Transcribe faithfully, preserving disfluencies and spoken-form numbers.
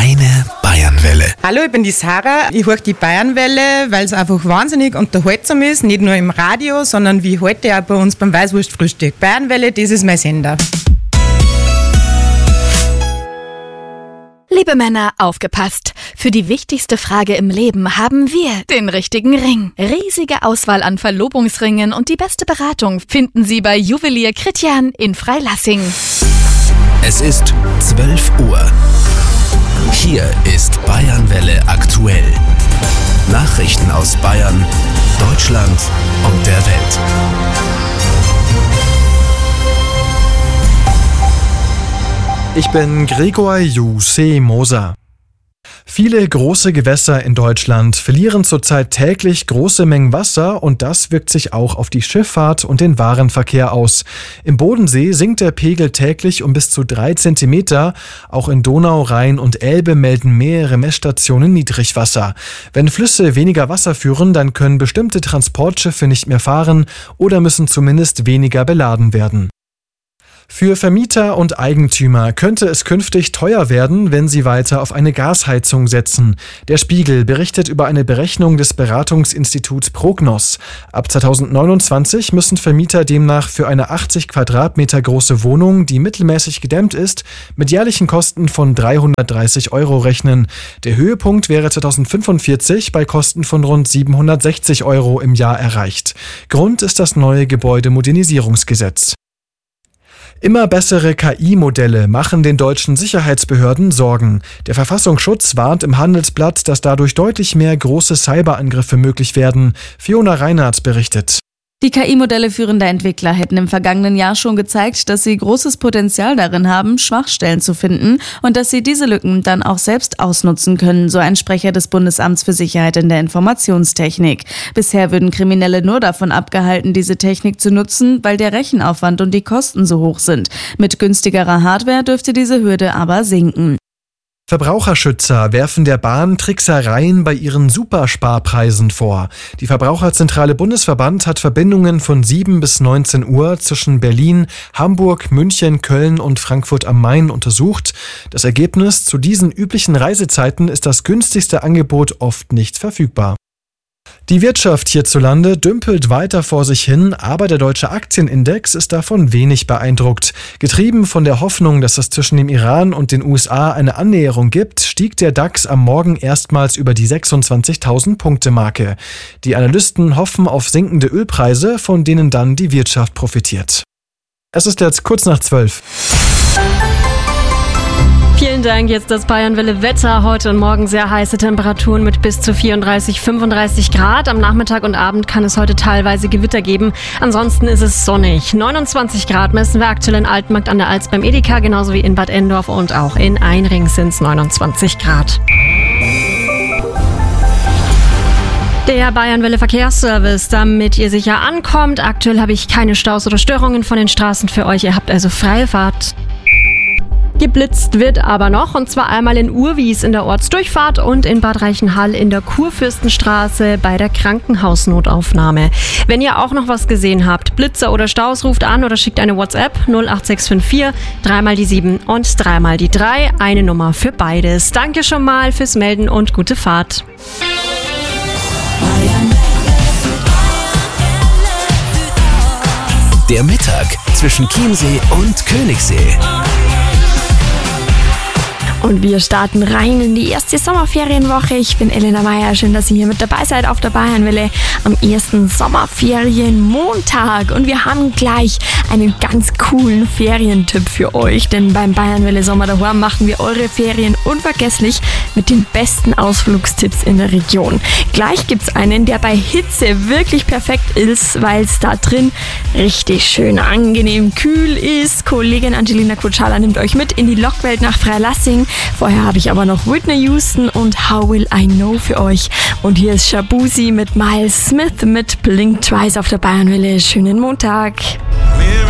Deine Bayernwelle. Hallo, ich bin die Sarah. Ich höre die Bayernwelle, weil es einfach wahnsinnig unterhaltsam ist. Nicht nur im Radio, sondern wie heute auch bei uns beim Weißwurstfrühstück. Bayernwelle, das ist mein Sender. Liebe Männer, aufgepasst! Für die wichtigste Frage im Leben haben wir den richtigen Ring. Riesige Auswahl an Verlobungsringen und die beste Beratung finden Sie bei Juwelier Christian in Freilassing. Es ist zwölf Uhr. Hier ist Bayernwelle aktuell. Nachrichten aus Bayern, Deutschland und der Welt. Ich bin Gregor Jussi Moser. Viele große Gewässer in Deutschland verlieren zurzeit täglich große Mengen Wasser und das wirkt sich auch auf die Schifffahrt und den Warenverkehr aus. Im Bodensee sinkt der Pegel täglich um bis zu drei Zentimeter. Auch in Donau, Rhein und Elbe melden mehrere Messstationen Niedrigwasser. Wenn Flüsse weniger Wasser führen, dann können bestimmte Transportschiffe nicht mehr fahren oder müssen zumindest weniger beladen werden. Für Vermieter und Eigentümer könnte es künftig teuer werden, wenn sie weiter auf eine Gasheizung setzen. Der Spiegel berichtet über eine Berechnung des Beratungsinstituts Prognos. Ab zweitausendneunundzwanzig müssen Vermieter demnach für eine achtzig Quadratmeter große Wohnung, die mittelmäßig gedämmt ist, mit jährlichen Kosten von dreihundertdreißig Euro rechnen. Der Höhepunkt wäre zweitausendfünfundvierzig bei Kosten von rund siebenhundertsechzig Euro im Jahr erreicht. Grund ist das neue Gebäudemodernisierungsgesetz. Immer bessere K I-Modelle machen den deutschen Sicherheitsbehörden Sorgen. Der Verfassungsschutz warnt im Handelsblatt, dass dadurch deutlich mehr große Cyberangriffe möglich werden. Fiona Reinhardt berichtet. Die K I-Modelle führender Entwickler hätten im vergangenen Jahr schon gezeigt, dass sie großes Potenzial darin haben, Schwachstellen zu finden und dass sie diese Lücken dann auch selbst ausnutzen können, so ein Sprecher des Bundesamts für Sicherheit in der Informationstechnik. Bisher würden Kriminelle nur davon abgehalten, diese Technik zu nutzen, weil der Rechenaufwand und die Kosten so hoch sind. Mit günstigerer Hardware dürfte diese Hürde aber sinken. Verbraucherschützer werfen der Bahn Tricksereien bei ihren Supersparpreisen vor. Die Verbraucherzentrale Bundesverband hat Verbindungen von sieben bis neunzehn Uhr zwischen Berlin, Hamburg, München, Köln und Frankfurt am Main untersucht. Das Ergebnis: Zu diesen üblichen Reisezeiten ist das günstigste Angebot oft nicht verfügbar. Die Wirtschaft hierzulande dümpelt weiter vor sich hin, aber der deutsche Aktienindex ist davon wenig beeindruckt. Getrieben von der Hoffnung, dass es zwischen dem Iran und den U S A eine Annäherung gibt, stieg der DAX am Morgen erstmals über die sechsundzwanzigtausend Punkte Marke. Die Analysten hoffen auf sinkende Ölpreise, von denen dann die Wirtschaft profitiert. Es ist jetzt kurz nach zwölf. Vielen Dank, jetzt das Bayernwelle Wetter. Heute und morgen sehr heiße Temperaturen mit bis zu vierunddreißig, fünfunddreißig Grad. Am Nachmittag und Abend kann es heute teilweise Gewitter geben. Ansonsten ist es sonnig. neunundzwanzig Grad messen wir aktuell in Altmarkt an der Alz beim Edeka, genauso wie in Bad Endorf und auch in Einring sind es neunundzwanzig Grad. Der Bayernwelle Verkehrsservice, damit ihr sicher ankommt. Aktuell habe ich keine Staus oder Störungen von den Straßen für euch. Ihr habt also freie Fahrt. Geblitzt wird aber noch, und zwar einmal in Urwies in der Ortsdurchfahrt und in Bad Reichenhall in der Kurfürstenstraße bei der Krankenhausnotaufnahme. Wenn ihr auch noch was gesehen habt, Blitzer oder Staus, ruft an oder schickt eine WhatsApp null acht sechs fünf vier, dreimal die sieben und dreimal die drei, eine Nummer für beides. Danke schon mal fürs Melden und gute Fahrt. Der Mittag zwischen Chiemsee und Königssee. Und wir starten rein in die erste Sommerferienwoche. Ich bin Elena Meyer. Schön, dass ihr hier mit dabei seid auf der Bayernwelle am ersten Sommerferienmontag. Und wir haben gleich einen ganz coolen Ferientipp für euch. Denn beim Bayernwelle Sommer daheim machen wir eure Ferien unvergesslich mit den besten Ausflugstipps in der Region. Gleich gibt's einen, der bei Hitze wirklich perfekt ist, weil es da drin richtig schön angenehm kühl ist. Kollegin Angelina Kutschala nimmt euch mit in die Lockwelt nach Freilassing. Vorher habe ich aber noch Whitney Houston und How Will I Know für euch. Und hier ist Shabuzi mit Miles Smith mit Blink Twice auf der Bayernwelle. Schönen Montag.